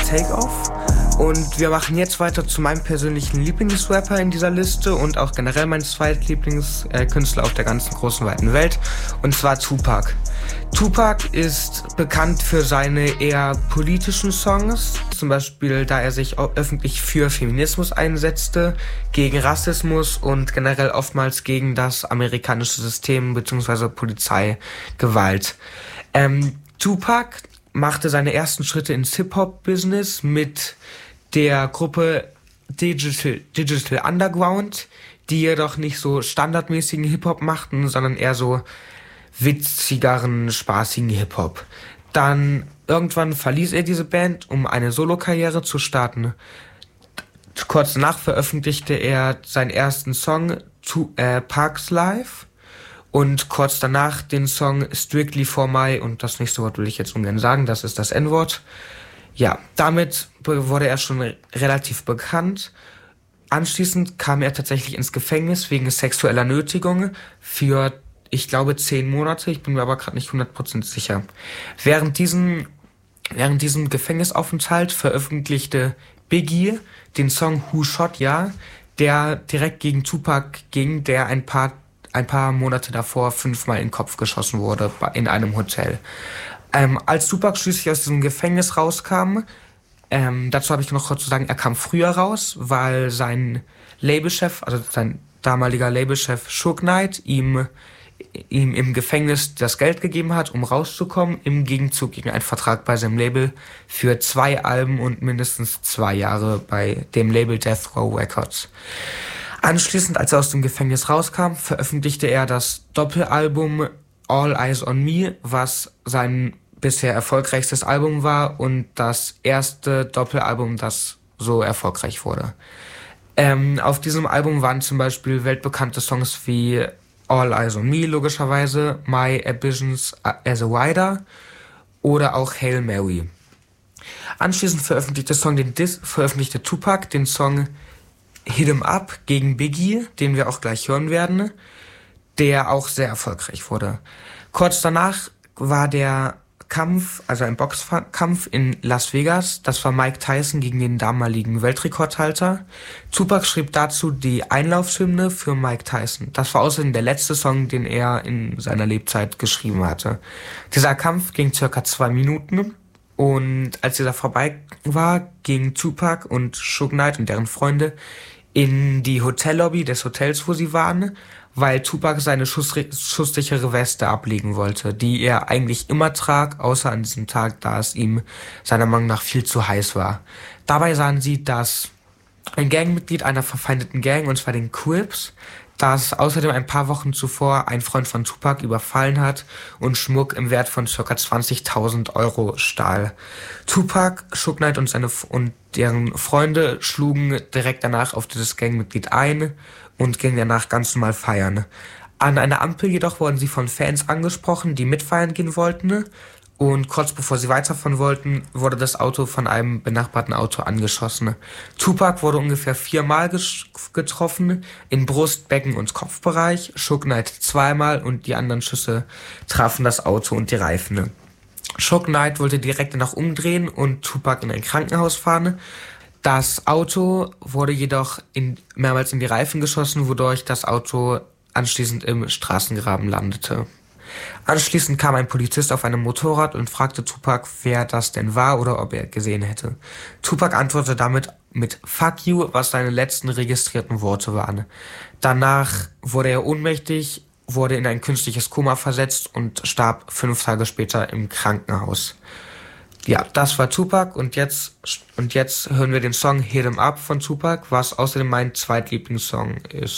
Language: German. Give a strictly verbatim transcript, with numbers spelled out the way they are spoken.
Takeoff. Und wir machen jetzt weiter zu meinem persönlichen Lieblingsrapper in dieser Liste und auch generell mein zweitlieblingskünstler auf der ganzen großen weiten Welt, und zwar Tupac. Tupac ist bekannt für seine eher politischen Songs, zum Beispiel da er sich öffentlich für Feminismus einsetzte, gegen Rassismus und generell oftmals gegen das amerikanische System bzw. Polizeigewalt. Ähm, Tupac machte seine ersten Schritte ins Hip-Hop-Business mit der Gruppe Digital, Digital Underground, die jedoch nicht so standardmäßigen Hip-Hop machten, sondern eher so witzigeren, spaßigen Hip-Hop. Dann irgendwann verließ er diese Band, um eine Solo-Karriere zu starten. Kurz danach veröffentlichte er seinen ersten Song, to, äh, Parks Life, und kurz danach den Song Strictly for My, und das nächste Wort will ich jetzt ungern sagen, das ist das N-Wort. Ja, damit wurde er schon relativ bekannt. Anschließend kam er tatsächlich ins Gefängnis wegen sexueller Nötigung für, ich glaube, zehn Monate. Ich bin mir aber gerade nicht hundert Prozent sicher. Während diesem, während diesem Gefängnisaufenthalt veröffentlichte Biggie den Song Who Shot Ya, der direkt gegen Tupac ging, der ein paar, ein paar Monate davor fünfmal in den Kopf geschossen wurde in einem Hotel. Ähm, als Tupac schließlich aus diesem Gefängnis rauskam, ähm, dazu habe ich noch kurz zu sagen, er kam früher raus, weil sein Labelchef, also sein damaliger Labelchef Suge Knight, ihm, ihm im Gefängnis das Geld gegeben hat, um rauszukommen, im Gegenzug gegen einen Vertrag bei seinem Label für zwei Alben und mindestens zwei Jahre bei dem Label Death Row Records. Anschließend, als er aus dem Gefängnis rauskam, veröffentlichte er das Doppelalbum All Eyes on Me, was sein bisher erfolgreichstes Album war und das erste Doppelalbum, das so erfolgreich wurde. Ähm, auf diesem Album waren zum Beispiel weltbekannte Songs wie All Eyes on Me, logischerweise, My Ambitions as a Rider oder auch Hail Mary. Anschließend veröffentlichte, Song den Dis- veröffentlichte Tupac den Song Hit 'em Up gegen Biggie, den wir auch gleich hören werden, der auch sehr erfolgreich wurde. Kurz danach war der Kampf, also ein Boxkampf in Las Vegas. Das war Mike Tyson gegen den damaligen Weltrekordhalter. Tupac schrieb dazu die Einlaufhymne für Mike Tyson. Das war außerdem der letzte Song, den er in seiner Lebzeit geschrieben hatte. Dieser Kampf ging circa zwei Minuten. Und als dieser vorbei war, gingen Tupac und Suge Knight und deren Freunde in die Hotellobby des Hotels, wo sie waren, weil Tupac seine schussri- schusssichere Weste ablegen wollte, die er eigentlich immer trug, außer an diesem Tag, da es ihm seiner Meinung nach viel zu heiß war. Dabei sahen sie, dass ein Gangmitglied einer verfeindeten Gang, und zwar den Crips, das außerdem ein paar Wochen zuvor ein Freund von Tupac überfallen hat und Schmuck im Wert von ca. zwanzigtausend Euro stahl. Tupac, Suge Knight und seine F- und deren Freunde schlugen direkt danach auf dieses Gangmitglied ein und gingen danach ganz normal feiern. An einer Ampel jedoch wurden sie von Fans angesprochen, die mitfeiern gehen wollten, und kurz bevor sie weiterfahren wollten, wurde das Auto von einem benachbarten Auto angeschossen. Tupac wurde ungefähr viermal ges- getroffen, in Brust-, Becken- und Kopfbereich, Suge Knight zweimal, und die anderen Schüsse trafen das Auto und die Reifen. Suge Knight wollte direkt danach umdrehen und Tupac in ein Krankenhaus fahren. Das Auto wurde jedoch in, mehrmals in die Reifen geschossen, wodurch das Auto anschließend im Straßengraben landete. Anschließend kam ein Polizist auf einem Motorrad und fragte Tupac, wer das denn war oder ob er gesehen hätte. Tupac antwortete damit mit Fuck you, was seine letzten registrierten Worte waren. Danach wurde er ohnmächtig, wurde in ein künstliches Koma versetzt und starb fünf Tage später im Krankenhaus. Ja, das war Tupac, und jetzt, und jetzt hören wir den Song Hit 'em Up von Tupac, was außerdem mein Zweitlieblingssong ist.